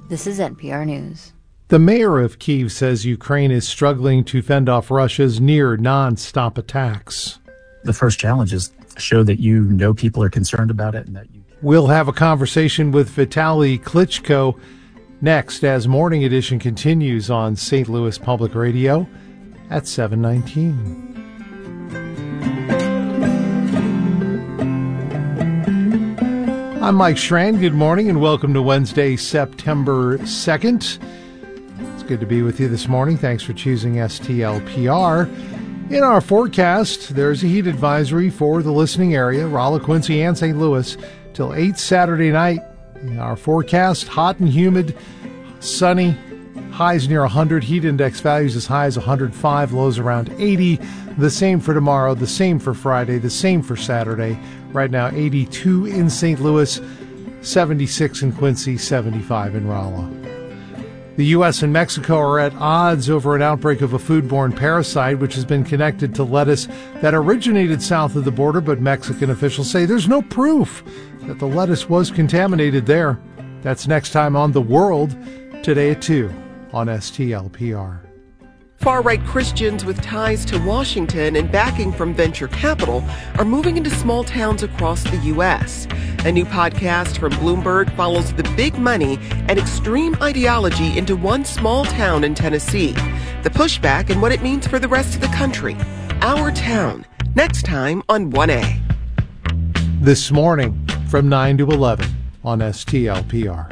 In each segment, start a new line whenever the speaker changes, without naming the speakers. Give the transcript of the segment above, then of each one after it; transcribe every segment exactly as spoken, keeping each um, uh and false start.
This is N P R News.
The mayor of Kyiv says Ukraine is struggling to fend off Russia's near non-stop attacks.
The first challenge is show that you know people are concerned about it and that you...
We'll have a conversation with Vitaly Klitschko next as Morning Edition continues on Saint Louis Public Radio at seven nineteen. I'm Mike Schran. Good morning and welcome to Wednesday, September second. It's good to be with you this morning. Thanks for choosing S T L P R. In our forecast, there's a heat advisory for the listening area, Rolla, Quincy, and Saint Louis, till eight Saturday night. In our forecast, hot and humid, sunny, highs near one hundred, heat index values as high as one hundred five, lows around eighty. The same for tomorrow, the same for Friday, the same for Saturday. Right now, eighty-two in Saint Louis, seventy-six in Quincy, seventy-five in Rolla. The U S and Mexico are at odds over an outbreak of a foodborne parasite which has been connected to lettuce that originated south of the border, but Mexican officials say there's no proof that the lettuce was contaminated there. That's next time on The World, today at two on S T L P R.
Far-right Christians with ties to Washington and backing from venture capital are moving into small towns across the U S. A new podcast from Bloomberg follows the big money and extreme ideology into one small town in Tennessee. The pushback and what it means for the rest of the country. Our Town, next time on one A.
This morning from nine to eleven on S T L P R.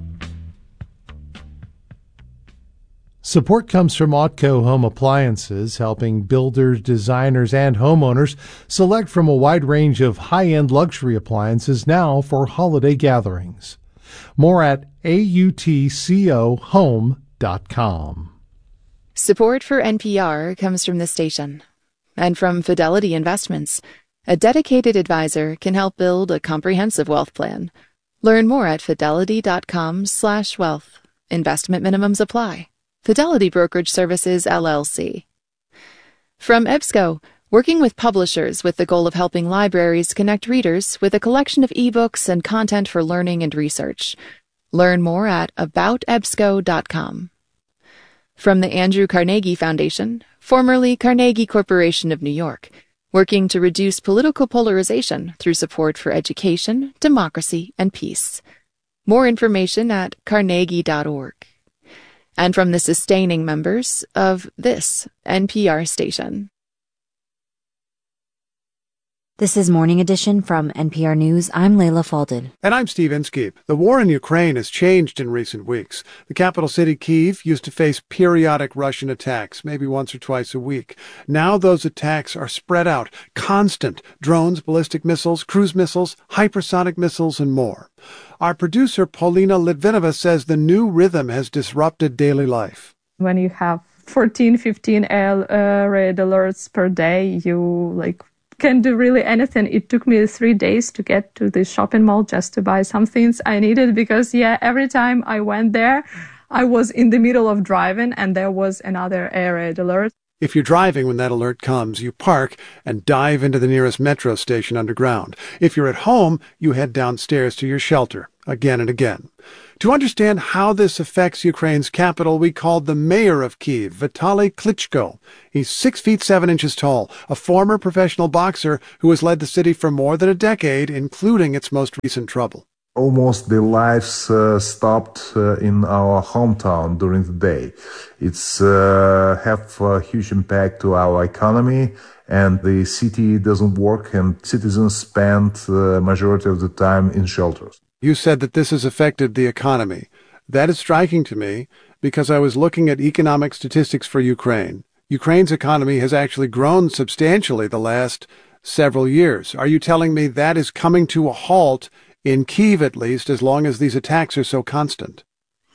Support comes from Otco Home Appliances, helping builders, designers, and homeowners select from a wide range of high-end luxury appliances now for holiday gatherings. More at A U T C O home dot com.
Support for N P R comes from the station and from Fidelity Investments. A dedicated advisor can help build a comprehensive wealth plan. Learn more at fidelity.com slash wealth. Investment minimums apply. Fidelity Brokerage Services, L L C. From EBSCO, working with publishers with the goal of helping libraries connect readers with a collection of ebooks and content for learning and research. Learn more at about ebsco dot com. From the Andrew Carnegie Foundation, formerly Carnegie Corporation of New York, working to reduce political polarization through support for education, democracy, and peace. More information at carnegie dot org. And from the sustaining members of this N P R station.
This is Morning Edition from N P R News. I'm Layla Falded.
And I'm Steve Inskeep. The war in Ukraine has changed in recent weeks. The capital city, Kyiv, used to face periodic Russian attacks, maybe once or twice a week. Now those attacks are spread out, constant. Drones, ballistic missiles, cruise missiles, hypersonic missiles, and more. Our producer, Paulina Litvinova, says the new rhythm has disrupted daily life.
When you have fourteen, fifteen uh, red alerts per day, you like can do really anything. It took me three days to get to the shopping mall just to buy some things I needed because, yeah, every time I went there, I was in the middle of driving and there was another air raid alert.
If you're driving when that alert comes, you park and dive into the nearest metro station underground. If you're at home, you head downstairs to your shelter again and again. To understand how this affects Ukraine's capital, we called the mayor of Kyiv, Vitaly Klitschko. He's six feet seven inches tall, a former professional boxer who has led the city for more than a decade, including its most recent trouble.
Almost the lives uh, stopped uh, in our hometown during the day. It's uh, have a huge impact to our economy, and the city doesn't work, and citizens spend the uh, majority of the time in shelters.
You said that this has affected the economy. That is striking to me because I was looking at economic statistics for Ukraine. Ukraine's economy has actually grown substantially the last several years. Are you telling me that is coming to a halt in Kyiv, at least, as long as these attacks are so constant?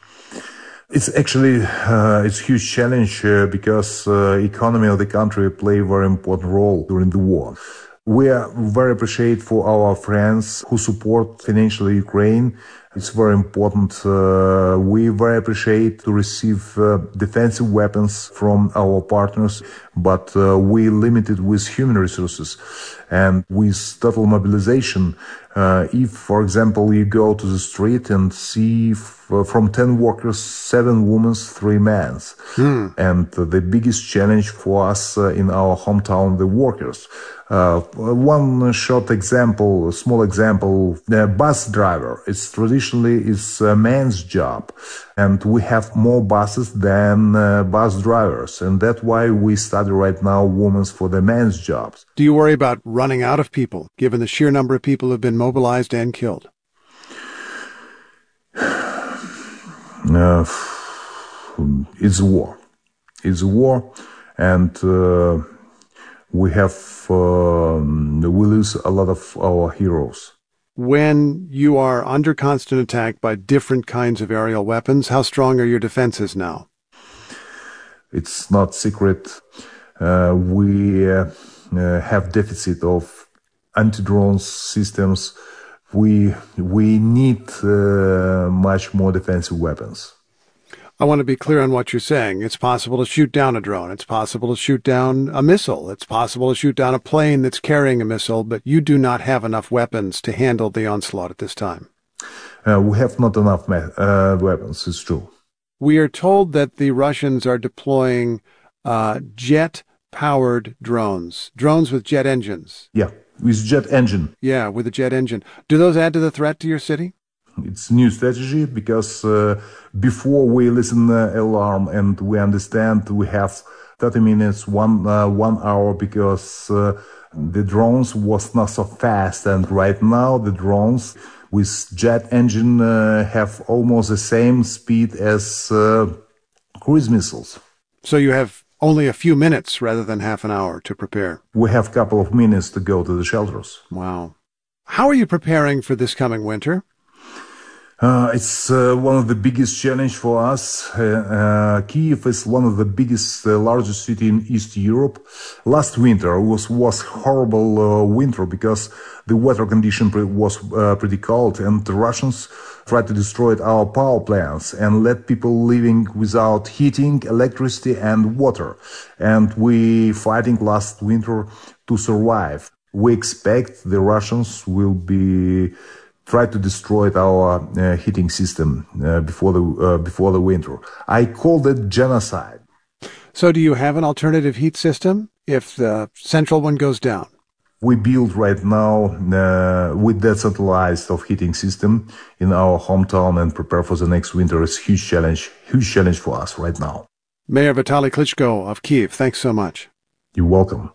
It's actually uh, it's a huge challenge uh, because uh, economy of the country play a very important role during the war. We are very appreciative for our friends who support financially Ukraine. It's very important. Uh, we very appreciate to receive uh, defensive weapons from our partners, but uh, we limited with human resources. And with total mobilization, Uh, if, for example, you go to the street and see f- from ten workers, seven women, three men. Hmm. And uh, the biggest challenge for us uh, in our hometown, the workers. Uh, one short example, a small example, the bus driver. It's traditionally it's a man's job, and we have more buses than uh, bus drivers, and that's why we study right now women's for the men's jobs.
Do you worry about running out of people, given the sheer number of people who have been mobilized and killed?
Uh, it's a war. It's a war, and uh, we have um, we lose a lot of our heroes.
When you are under constant attack by different kinds of aerial weapons, how strong are your defenses now?
It's not secret. Uh, we uh, uh, have deficit of anti-drone systems. We we need uh, much more defensive weapons.
I want to be clear on what you're saying. It's possible to shoot down a drone. It's possible to shoot down a missile. It's possible to shoot down a plane that's carrying a missile, but you do not have enough weapons to handle the onslaught at this time.
Uh, we have not enough uh, weapons, it's true.
We are told that the Russians are deploying uh, jet-powered drones, drones with jet engines.
Yeah, with jet engine.
Yeah, with a jet engine. Do those add to the threat to your city?
It's new strategy because uh, before we listen the alarm and we understand we have thirty minutes, one uh, one hour because uh, the drones was not so fast, and right now the drones with jet engine uh, have almost the same speed as uh, cruise missiles.
So you have only a few minutes rather than half an hour to prepare.
We have a couple of minutes to go to the shelters.
Wow. How are you preparing for this coming winter?
Uh, it's uh, one of the biggest challenge for us. Uh, uh, Kyiv is one of the biggest, uh, largest city in East Europe. Last winter was was horrible uh, winter because the weather condition pre- was uh, pretty cold, and the Russians tried to destroy our power plants and let people living without heating, electricity, and water. And we fighting last winter to survive. We expect the Russians will be try to destroy our uh, heating system uh, before the uh, before the winter. I called it genocide.
So do you have an alternative heat system if the central one goes down?
We build right now uh, with decentralized of heating system in our hometown and prepare for the next winter. It's a huge challenge, huge challenge for us right now.
Mayor Vitaly Klitschko of Kyiv, thanks so much.
You're welcome.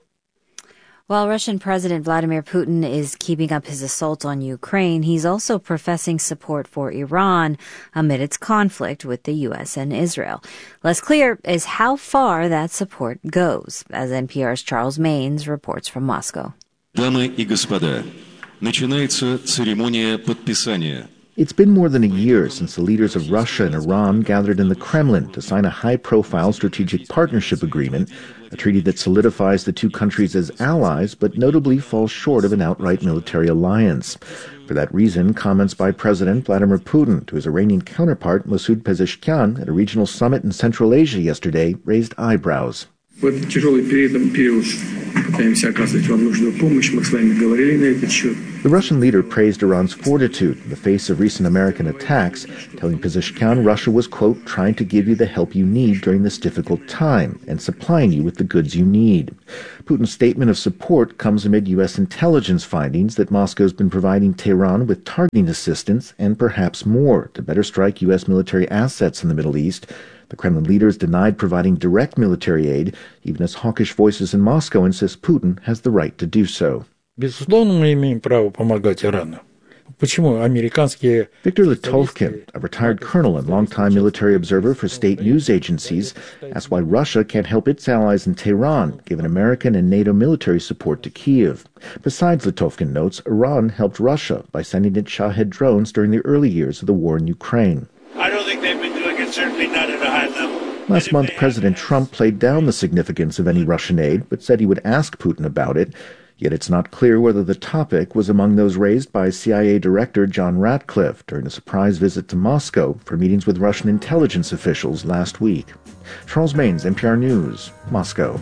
While Russian President Vladimir Putin is keeping up his assault on Ukraine, he's also professing support for Iran amid its conflict with the U S and Israel. Less clear is how far that support goes, as N P R's Charles Maynes reports from Moscow.
Дамы и господа, начинается церемония подписания.
It's been more than a year since the leaders of Russia and Iran gathered in the Kremlin to sign a high-profile strategic partnership agreement, a treaty that solidifies the two countries as allies, but notably falls short of an outright military alliance. For that reason, comments by President Vladimir Putin to his Iranian counterpart Masoud Pezeshkian at a regional summit in Central Asia yesterday raised eyebrows.
В этот тяжелый период, период пытаемся оказывать вам нужную помощь. Мы с вами говорили на этот счет.
The Russian leader praised Iran's fortitude in the face of recent American attacks, telling Pezeshkian Russia was, quote, trying to give you the help you need during this difficult time and supplying you with the goods you need. Putin's statement of support comes amid U S intelligence findings that Moscow's been providing Tehran with targeting assistance and perhaps more to better strike U S military assets in the Middle East. The Kremlin leaders denied providing direct military aid, even as hawkish voices in Moscow insist Putin has the right to do so.
Безусловно, мы имеем право помогать Ирану. Почему американские...
Viktor Litovkin, a retired colonel and longtime military observer for state news agencies, asks why Russia can't help its allies in Tehran, given American and NATO military support to Kyiv. Besides, Litovkin notes, Iran helped Russia by sending it Shahed drones during the early years of the war in Ukraine.
I don't think they've been doing it, certainly not at a high level.
Last month, President Trump played down the significance of any Russian aid, but said he would ask Putin about it. Yet it's not clear whether the topic was among those raised by C I A Director John Ratcliffe during a surprise visit to Moscow for meetings with Russian intelligence officials last week. Charles Maynes, N P R News, Moscow.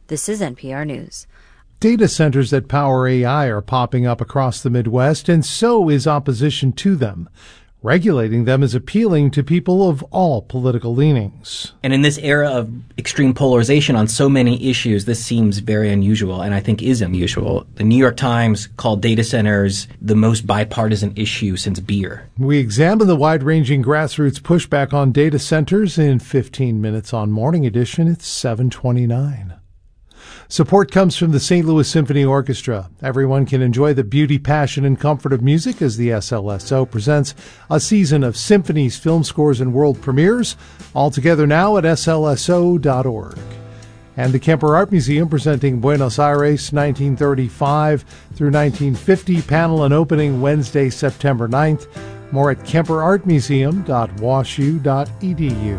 This is N P R News.
Data centers that power A I are popping up across the Midwest, and so is opposition to them. Regulating them is appealing to people of all political leanings.
And in this era of extreme polarization on so many issues, this seems very unusual, and I think is unusual. The New York Times called data centers the most bipartisan issue since beer.
We examine the wide-ranging grassroots pushback on data centers in fifteen minutes on Morning Edition at seven twenty-nine. Support comes from the Saint Louis Symphony Orchestra. Everyone can enjoy the beauty, passion, and comfort of music as the S L S O presents a season of symphonies, film scores, and world premieres, all together now at S L S O dot org. And the Kemper Art Museum presenting Buenos Aires nineteen thirty-five through nineteen fifty, panel and opening Wednesday, September ninth. More at kemper art museum dot washu dot e d u.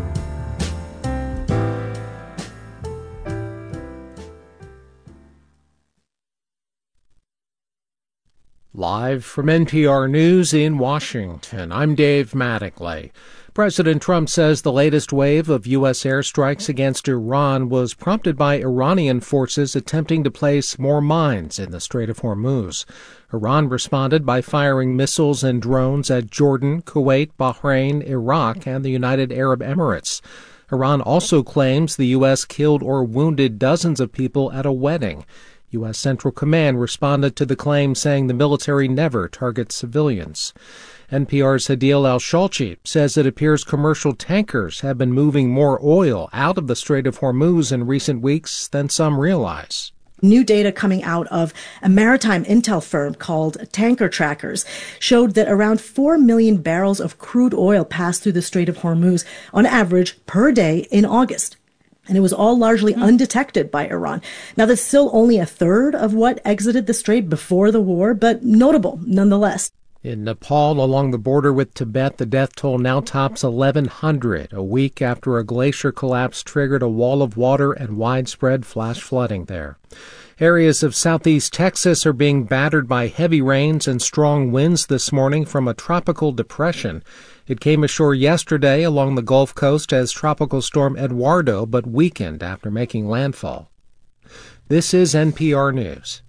Live from N P R News in Washington, I'm Dave Mattingly. President Trump says the latest wave of U S airstrikes against Iran was prompted by Iranian forces attempting to place more mines in the Strait of Hormuz. Iran responded by firing missiles and drones at Jordan, Kuwait, Bahrain, Iraq, and the United Arab Emirates. Iran also claims the U S killed or wounded dozens of people at a wedding. U S Central Command responded to the claim, saying the military never targets civilians. N P R's Hadil Al-Shalchi says it appears commercial tankers have been moving more oil out of the Strait of Hormuz in recent weeks than some realize.
New data coming out of a maritime intel firm called Tanker Trackers showed that around four million barrels of crude oil passed through the Strait of Hormuz on average per day in August. And it was all largely undetected by Iran. Now, that's still only a third of what exited the strait before the war, but notable nonetheless.
In Nepal, along the border with Tibet, the death toll now tops eleven hundred, a week after a glacier collapse triggered a wall of water and widespread flash flooding there. Areas of southeast Texas are being battered by heavy rains and strong winds this morning from a tropical depression. It came ashore yesterday along the Gulf Coast as Tropical Storm Eduardo, but weakened after making landfall. This is N P R News.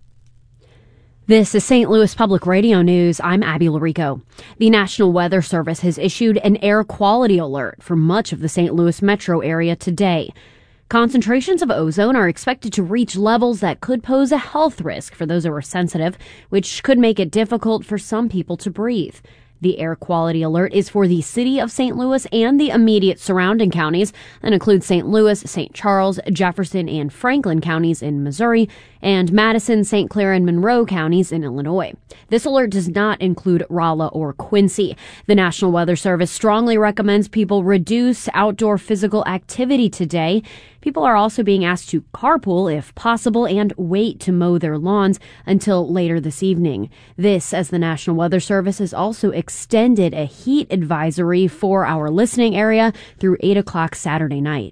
This is Saint Louis Public Radio News. I'm Abby Larico. The National Weather Service has issued an air quality alert for much of the Saint Louis metro area today. Concentrations of ozone are expected to reach levels that could pose a health risk for those who are sensitive, which could make it difficult for some people to breathe. The air quality alert is for the city of Saint Louis and the immediate surrounding counties that include Saint Louis, Saint Charles, Jefferson, and Franklin counties in Missouri, and Madison, Saint Clair, and Monroe counties in Illinois. This alert does not include Rolla or Quincy. The National Weather Service strongly recommends people reduce outdoor physical activity today. People are also being asked to carpool if possible and wait to mow their lawns until later this evening. This, as the National Weather Service has also extended a heat advisory for our listening area through eight o'clock Saturday night.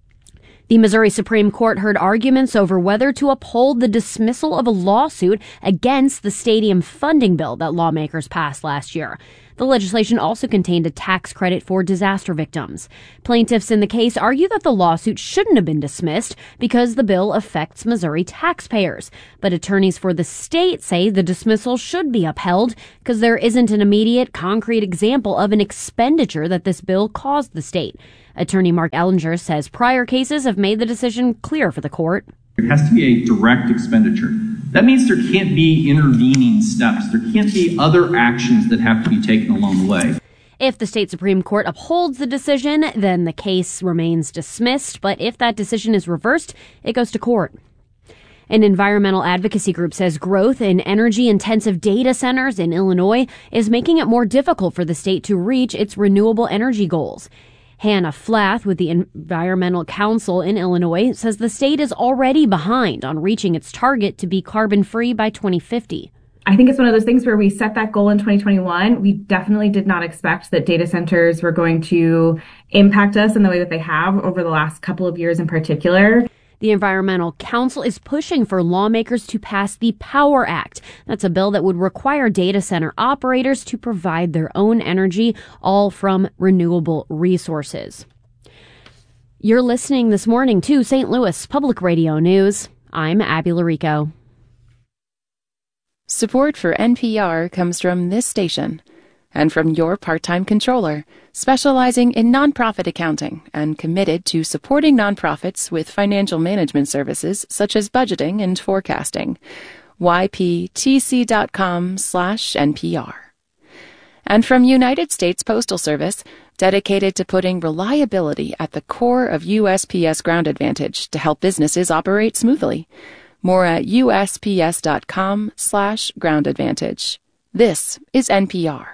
The Missouri Supreme Court heard arguments over whether to uphold the dismissal of a lawsuit against the stadium funding bill that lawmakers passed last year. The legislation also contained a tax credit for disaster victims. Plaintiffs in the case argue that the lawsuit shouldn't have been dismissed because the bill affects Missouri taxpayers. But attorneys for the state say the dismissal should be upheld because there isn't an immediate, concrete example of an expenditure that this bill caused the state. Attorney Mark Ellinger says prior cases have made the decision clear for the court.
There has to be a direct expenditure. That means there can't be intervening steps. There can't be other actions that have to be taken along the way.
If the state Supreme Court upholds the decision, then the case remains dismissed. But if that decision is reversed, it goes to court. An environmental advocacy group says growth in energy-intensive data centers in Illinois is making it more difficult for the state to reach its renewable energy goals. Hannah Flath with the Environmental Council in Illinois says the state is already behind on reaching its target to be carbon-free by twenty fifty.
I think it's one of those things where we set that goal in twenty twenty-one. We definitely did not expect that data centers were going to impact us in the way that they have over the last couple of years in particular.
The Environmental Council is pushing for lawmakers to pass the POWER Act. That's a bill that would require data center operators to provide their own energy, all from renewable resources. You're listening this morning to Saint Louis Public Radio News. I'm Abby Larico.
Support for N P R comes from this station and from your part-time controller, specializing in nonprofit accounting and committed to supporting nonprofits with financial management services such as budgeting and forecasting. Y P T C dot com slash N P R. And from United States Postal Service, dedicated to putting reliability at the core of U S P S Ground Advantage to help businesses operate smoothly. More at U S P S dot com slash Ground Advantage. This is N P R.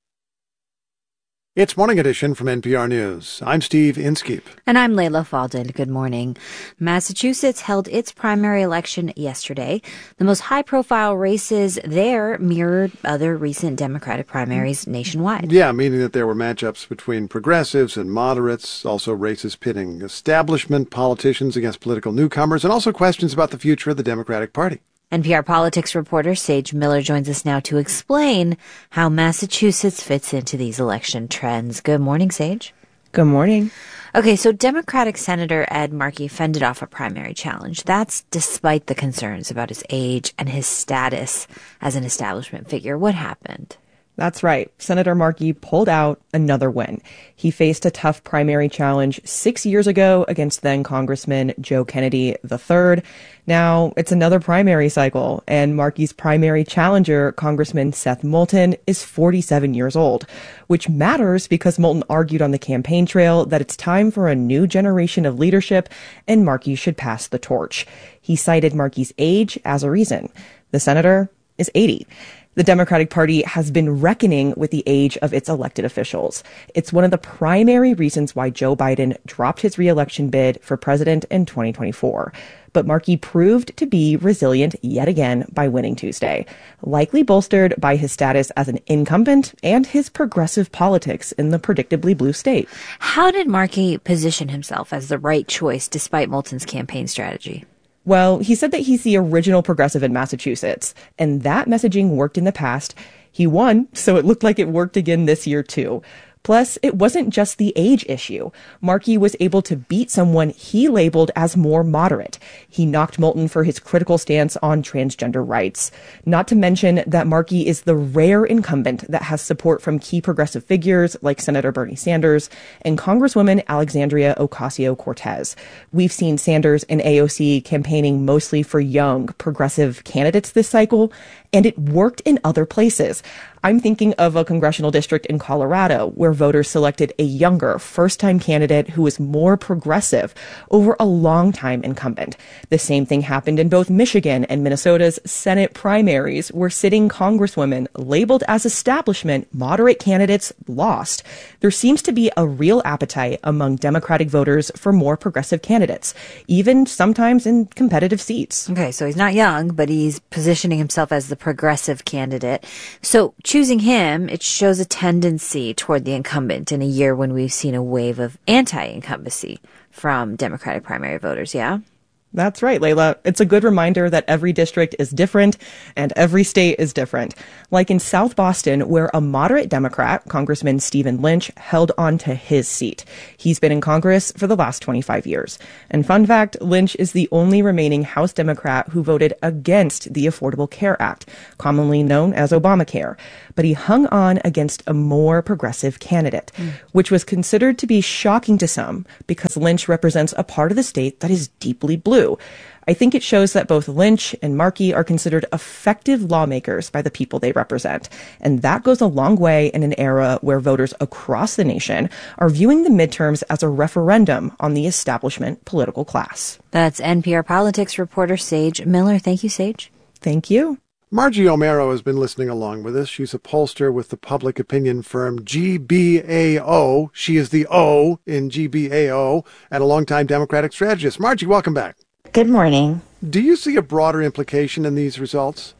It's Morning Edition from N P R News. I'm Steve Inskeep.
And I'm Layla Falden. Good morning. Massachusetts held its primary election yesterday. The most high-profile races there mirrored other recent Democratic primaries nationwide.
Yeah, meaning that there were matchups between progressives and moderates, also races pitting establishment politicians against political newcomers, and also questions about the future of the Democratic Party.
N P R politics reporter Sage Miller joins us now to explain how Massachusetts fits into these election trends. Good morning, Sage.
Good morning.
Okay, so Democratic Senator Ed Markey fended off a primary challenge. That's despite the concerns about his age and his status as an establishment figure. What happened?
That's right. Senator Markey pulled out another win. He faced a tough primary challenge six years ago against then Congressman Joe Kennedy the third. Now it's another primary cycle, and Markey's primary challenger, Congressman Seth Moulton, is forty-seven years old, which matters because Moulton argued on the campaign trail that it's time for a new generation of leadership and Markey should pass the torch. He cited Markey's age as a reason. The senator is eighty. The Democratic Party has been reckoning with the age of its elected officials. It's one of the primary reasons why Joe Biden dropped his re-election bid for president in twenty twenty-four. But Markey proved to be resilient yet again by winning Tuesday, likely bolstered by his status as an incumbent and his progressive politics in the predictably blue state.
How did Markey position himself as the right choice despite Moulton's campaign strategy?
Well, he said that he's the original progressive in Massachusetts, and that messaging worked in the past. He won, so it looked like it worked again this year, too. Plus, it wasn't just the age issue. Markey was able to beat someone he labeled as more moderate. He knocked Moulton for his critical stance on transgender rights. Not to mention that Markey is the rare incumbent that has support from key progressive figures like Senator Bernie Sanders and Congresswoman Alexandria Ocasio-Cortez. We've seen Sanders and A O C campaigning mostly for young, progressive candidates this cycle, and it worked in other places. I'm thinking of a congressional district in Colorado where voters selected a younger, first-time candidate who was more progressive over a long-time incumbent. The same thing happened in both Michigan and Minnesota's Senate primaries, where sitting congresswomen labeled as establishment moderate candidates lost. There seems to be a real appetite among Democratic voters for more progressive candidates, even sometimes in competitive seats.
Okay, so he's not young, but he's positioning himself as the progressive candidate. So choosing him, it shows a tendency toward the incumbent in a year when we've seen a wave of anti-incumbency from Democratic primary voters, yeah?
That's right, Layla. It's a good reminder that every district is different and every state is different. Like in South Boston, where a moderate Democrat, Congressman Stephen Lynch, held on to his seat. He's been in Congress for the last twenty-five years. And fun fact, Lynch is the only remaining House Democrat who voted against the Affordable Care Act, commonly known as Obamacare. But he hung on against a more progressive candidate, mm. which was considered to be shocking to some because Lynch represents a part of the state that is deeply blue. I think it shows that both Lynch and Markey are considered effective lawmakers by the people they represent. And that goes a long way in an era where voters across the nation are viewing the midterms as a referendum on the establishment political class.
That's N P R politics reporter Sage Miller. Thank you, Sage.
Thank you.
Margie O'Mara has been listening along with us. She's a pollster with the public opinion firm G B A O. She is the O in G B A O and a longtime Democratic strategist. Margie, welcome back.
Good morning.
Do you see a broader implication in these results?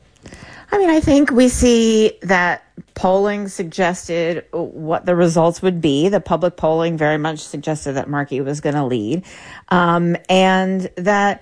I mean, I think we see that polling suggested what the results would be. The public polling very much suggested that Markey was going to lead, um, and that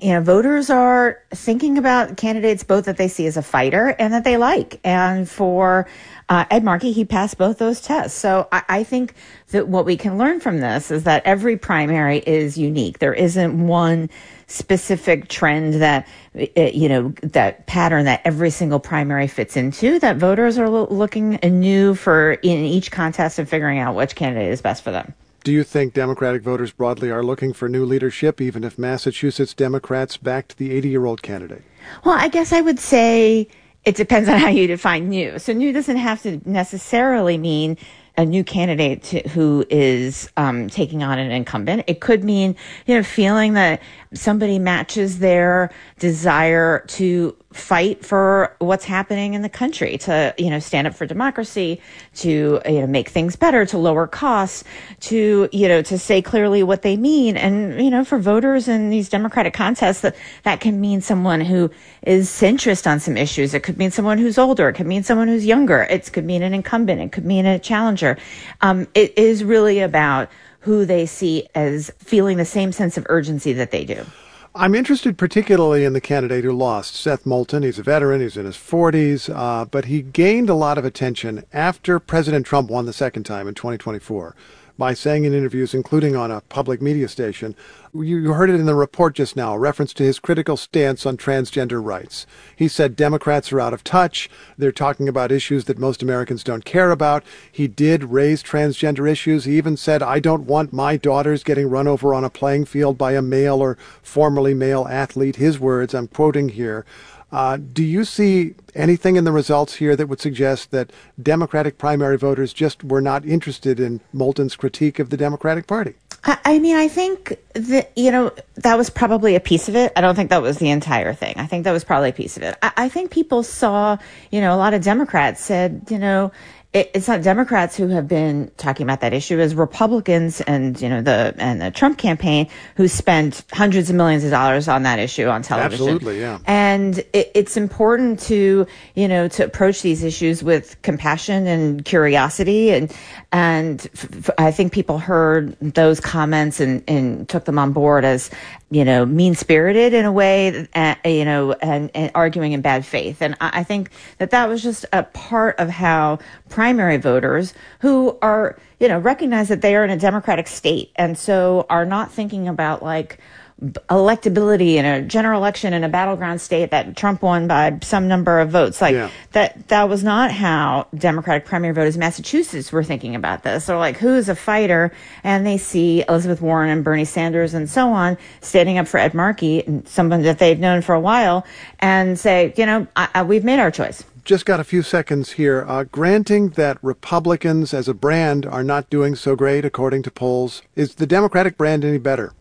You know, voters are thinking about candidates both that they see as a fighter and that they like. And for uh, Ed Markey, he passed both those tests. So I, I think that what we can learn from this is that every primary is unique. There isn't one specific trend that, you know, that pattern that every single primary fits into, that voters are lo- looking anew for in each contest and figuring out which candidate is best for them.
Do you think Democratic voters broadly are looking for new leadership, even if Massachusetts Democrats backed the eighty-year-old candidate?
Well, I guess I would say it depends on how you define new. So new doesn't have to necessarily mean a new candidate to, who is um, taking on an incumbent. It could mean, you know, feeling that somebody matches their desire to fight for what's happening in the country, to, you know, stand up for democracy, to, you know, make things better, to lower costs, to, you know, to say clearly what they mean. And, you know, for voters in these Democratic contests, that, that can mean someone who is centrist on some issues. It could mean someone who's older. It could mean someone who's younger. It could mean an incumbent. It could mean a challenger. Um, it is really about who they see as feeling the same sense of urgency that they do.
I'm interested particularly in the candidate who lost, Seth Moulton. He's a veteran. He's in his forties, uh, but he gained a lot of attention after President Trump won the second time in twenty twenty-four by saying in interviews, including on a public media station, you, you heard it in the report just now, a reference to his critical stance on transgender rights. He said Democrats are out of touch. They're talking about issues that most Americans don't care about. He did raise transgender issues. He even said, I don't want my daughters getting run over on a playing field by a male or formerly male athlete. His words, I'm quoting here. Uh, do you see anything in the results here that would suggest that Democratic primary voters just were not interested in Moulton's critique of the Democratic Party?
I, I mean, I think that, you know, that was probably a piece of it. I don't think that was the entire thing. I think that was probably a piece of it. I, I think people saw, you know, a lot of Democrats said, you know, it's not Democrats who have been talking about that issue, as Republicans and, you know, the and the Trump campaign who spent hundreds of millions of dollars on that issue on television.
Absolutely, yeah.
And it, it's important to, you know, to approach these issues with compassion and curiosity. And and f- f- I think people heard those comments and, and took them on board as, you know, mean-spirited in a way, uh, you know, and, and arguing in bad faith. And I, I think that that was just a part of how primary voters who are, you know, recognize that they are in a democratic state and so are not thinking about like electability in a general election in a battleground state that Trump won by some number of votes. Like yeah. that, that was not how Democratic primary voters in Massachusetts were thinking about this. They're like, who is a fighter? And they see Elizabeth Warren and Bernie Sanders and so on standing up for Ed Markey, someone that they've known for a while, and say, you know, I, I, we've made our choice.
Just got a few seconds here. Uh, granting that Republicans as a brand are not doing so great, according to polls, is the Democratic brand any better?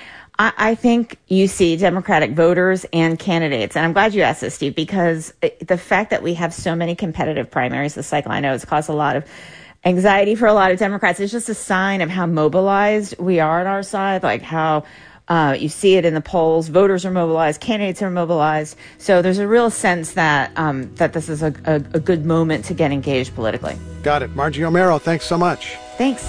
I, I think you see Democratic voters and candidates. And I'm glad you asked this, Steve, because the fact that we have so many competitive primaries this cycle, I know it's caused a lot of anxiety for a lot of Democrats. It's just a sign of how mobilized we are on our side, like how Uh, you see it in the polls. Voters are mobilized. Candidates are mobilized. So there's a real sense that um, that this is a, a, a good moment to get engaged politically.
Got it. Margie O'Mara, thanks so much.
Thanks.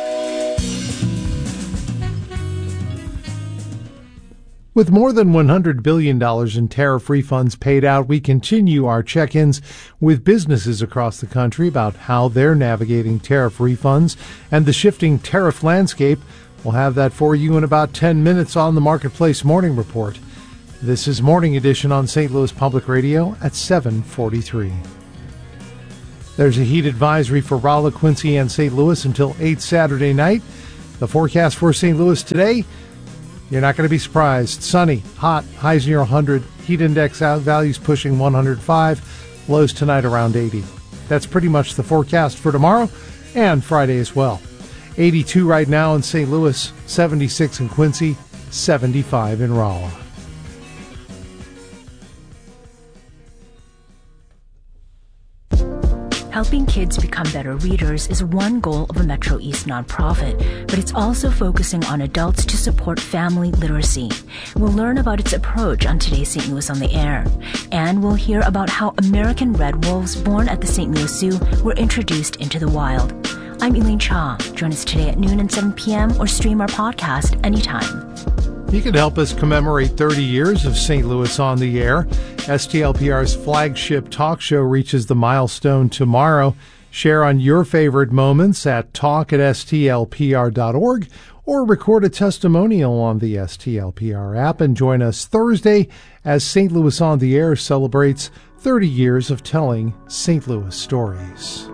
With more than one hundred billion dollars in tariff refunds paid out, we continue our check-ins with businesses across the country about how they're navigating tariff refunds and the shifting tariff landscape. We'll have that for you in about ten minutes on the Marketplace Morning Report. This is Morning Edition on Saint Louis Public Radio at seven forty-three. There's a heat advisory for Rolla, Quincy, and Saint Louis until eight Saturday night. The forecast for Saint Louis today, you're not going to be surprised. Sunny, hot, highs near one hundred, heat index out values pushing one hundred five, lows tonight around eighty. That's pretty much the forecast for tomorrow and Friday as well. eighty-two right now in Saint Louis, seventy-six in Quincy, seventy-five in Rolla.
Helping kids become better readers is one goal of a Metro East nonprofit, but it's also focusing on adults to support family literacy. We'll learn about its approach on today's Saint Louis on the Air, and we'll hear about how American red wolves born at the Saint Louis Zoo were introduced into the wild. I'm Elaine Cha. Join us today at noon and seven p.m. or stream our podcast anytime.
You can help us commemorate thirty years of Saint Louis on the Air. S T L P R's flagship talk show reaches the milestone tomorrow. Share on your favorite moments at talk at S T L P R dot org or record a testimonial on the S T L P R app and join us Thursday as Saint Louis on the Air celebrates thirty years of telling Saint Louis stories.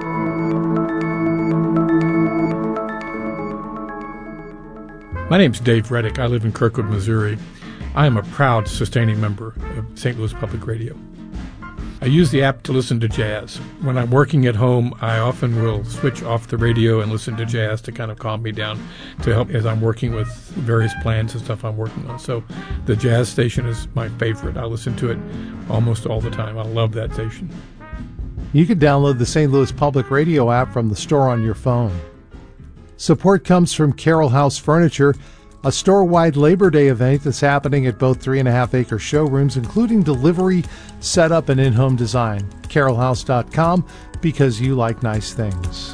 My name's Dave Reddick. I live in Kirkwood, Missouri. I am a proud sustaining member of Saint Louis Public Radio. I use the app to listen to jazz. When I'm working at home, I often will switch off the radio and listen to jazz to kind of calm me down, to help as I'm working with various plans and stuff I'm working on. So the jazz station is my favorite. I listen to it almost all the time. I love that station.
You can download the Saint Louis Public Radio app from the store on your phone. Support comes from Carroll House Furniture, a store-wide Labor Day event that's happening at both three and a half acre showrooms, including delivery, setup, and in-home design. carroll house dot com, because you like nice things.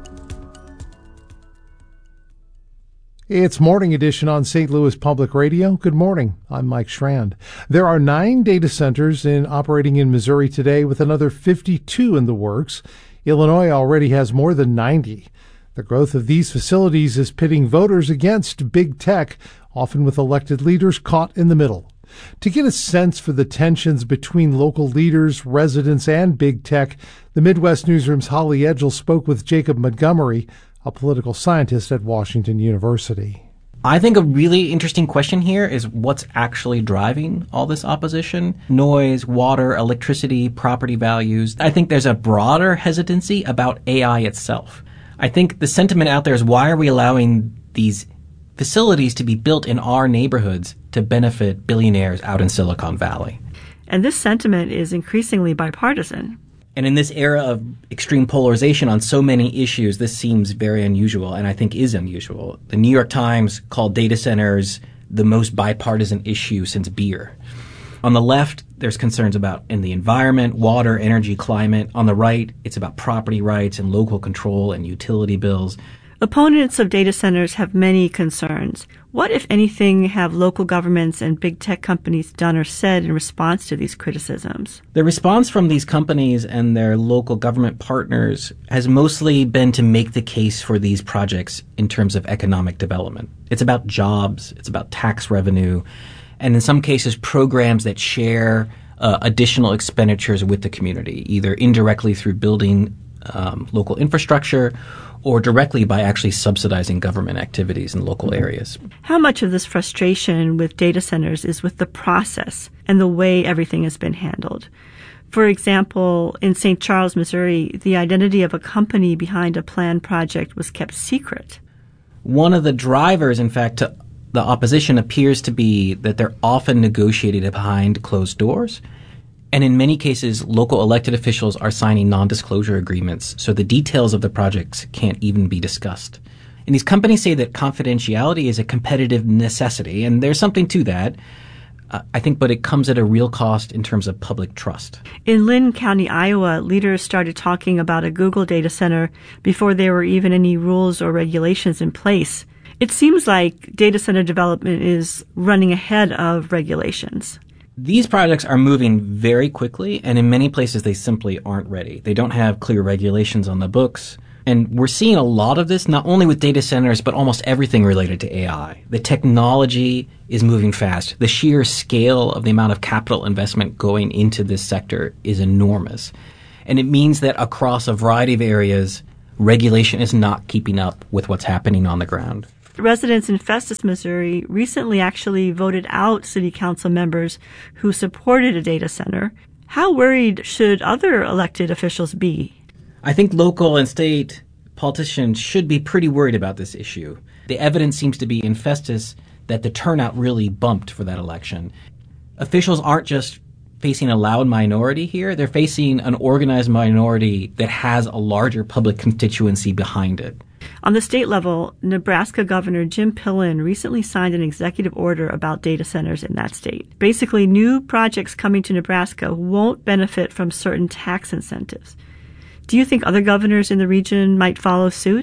It's Morning Edition on Saint Louis Public Radio. Good morning. I'm Mike Schrand. There are nine data centers in operating in Missouri today, with another fifty-two in the works. Illinois already has more than ninety. The growth of these facilities is pitting voters against big tech, often with elected leaders caught in the middle. To get a sense for the tensions between local leaders, residents, and big tech, the Midwest Newsroom's Holly Edgell spoke with Jacob Montgomery, a political scientist at Washington University.
I think a really interesting question here is what's actually driving all this opposition. Noise, water, electricity, property values. I think there's a broader hesitancy about A I itself. I think the sentiment out there is, why are we allowing these facilities to be built in our neighborhoods to benefit billionaires out in Silicon Valley?
And this sentiment is increasingly bipartisan.
And in this era of extreme polarization on so many issues, this seems very unusual, and I think is unusual. The New York Times called data centers the most bipartisan issue since beer. On the left, there's concerns about in the environment, water, energy, climate. On the right, it's about property rights and local control and utility bills.
Opponents of data centers have many concerns. What, if anything, have local governments and big tech companies done or said in response to these criticisms?
The response from these companies and their local government partners has mostly been to make the case for these projects in terms of economic development. It's about jobs, it's about tax revenue, and in some cases, programs that share uh, additional expenditures with the community, either indirectly through building um, local infrastructure or directly by actually subsidizing government activities in local areas.
How much of this frustration with data centers is with the process and the way everything has been handled? For example, in Saint Charles, Missouri, the identity of a company behind a planned project was kept secret.
One of the drivers, in fact, to the opposition appears to be that they're often negotiated behind closed doors. And in many cases, local elected officials are signing non-disclosure agreements, so the details of the projects can't even be discussed. And these companies say that confidentiality is a competitive necessity, and there's something to that, uh, I think, but it comes at a real cost in terms of public trust.
In Linn County, Iowa, leaders started talking about a Google data center before there were even any rules or regulations in place. It seems like data center development is running ahead of regulations.
These projects are moving very quickly, and in many places they simply aren't ready. They don't have clear regulations on the books. And we're seeing a lot of this, not only with data centers, but almost everything related to A I. The technology is moving fast. The sheer scale of the amount of capital investment going into this sector is enormous. And it means that across a variety of areas, regulation is not keeping up with what's happening on the ground.
Residents in Festus, Missouri recently actually voted out city council members who supported a data center. How worried should other elected officials be?
I think local and state politicians should be pretty worried about this issue. The evidence seems to be in Festus that the turnout really bumped for that election. Officials aren't just facing a loud minority here. They're facing an organized minority that has a larger public constituency behind it.
On the state level, Nebraska Governor Jim Pillen recently signed an executive order about data centers in that state. Basically, new projects coming to Nebraska won't benefit from certain tax incentives. Do you think other governors in the region might follow suit?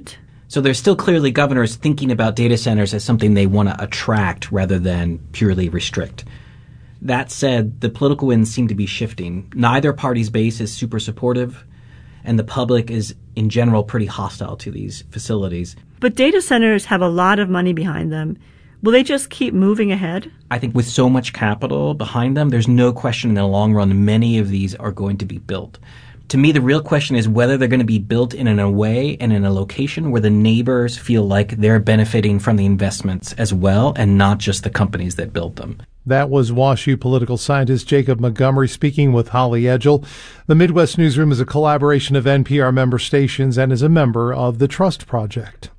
So there's still clearly governors thinking about data centers as something they want to attract rather than purely restrict. That said, the political winds seem to be shifting. Neither party's base is super supportive, and the public is, in general, pretty hostile to these facilities.
But data centers have a lot of money behind them. Will they just keep moving ahead?
I think with so much capital behind them, there's no question in the long run many of these are going to be built. To me, the real question is whether they're going to be built in a way and in a location where the neighbors feel like they're benefiting from the investments as well, and not just the companies that built them.
That was WashU political scientist Jacob Montgomery speaking with Holly Edgell. The Midwest Newsroom is a collaboration of N P R member stations and is a member of the Trust Project.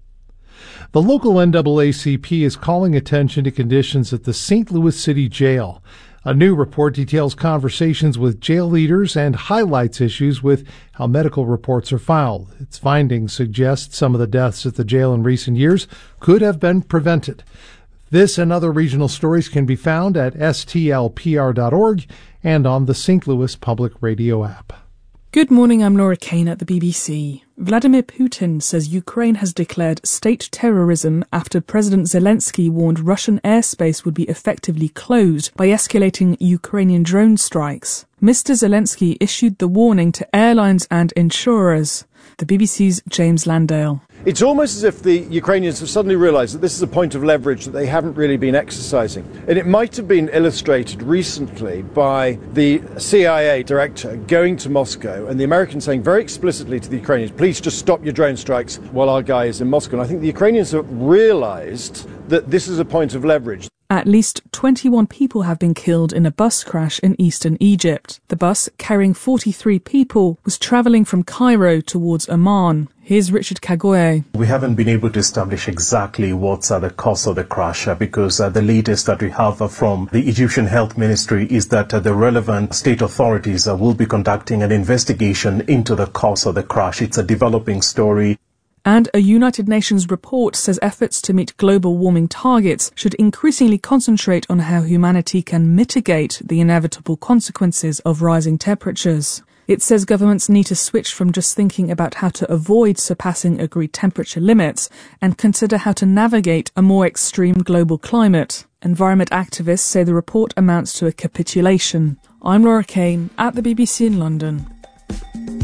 The local N double A C P is calling attention to conditions at the Saint Louis City Jail. A new report details conversations with jail leaders and highlights issues with how medical reports are filed. Its findings suggest some of the deaths at the jail in recent years could have been prevented. This and other regional stories can be found at S T L P R dot org and on the Saint Louis Public Radio app.
Good morning, I'm Laura Kane at the B B C. Vladimir Putin says Ukraine has declared state terrorism after President Zelensky warned Russian airspace would be effectively closed by escalating Ukrainian drone strikes. Mister Zelensky issued the warning to airlines and insurers. The B B C's James Landale.
It's almost as if the Ukrainians have suddenly realized that this is a point of leverage that they haven't really been exercising. And it might have been illustrated recently by the C I A director going to Moscow and the Americans saying very explicitly to the Ukrainians, please just stop your drone strikes while our guy is in Moscow. And I think the Ukrainians have realized that this is a point of leverage.
At least twenty-one people have been killed in a bus crash in eastern Egypt. The bus, carrying forty-three people, was travelling from Cairo towards Amman. Here's Richard Kagoe.
We haven't been able to establish exactly what's uh, the cause of the crash uh, because uh, the latest that we have uh, from the Egyptian Health Ministry is that uh, the relevant state authorities uh, will be conducting an investigation into the cause of the crash. It's a developing story.
And a United Nations report says efforts to meet global warming targets should increasingly concentrate on how humanity can mitigate the inevitable consequences of rising temperatures. It says governments need to switch from just thinking about how to avoid surpassing agreed temperature limits and consider how to navigate a more extreme global climate. Environment activists say the report amounts to a capitulation. I'm Laura Kane at the B B C in London.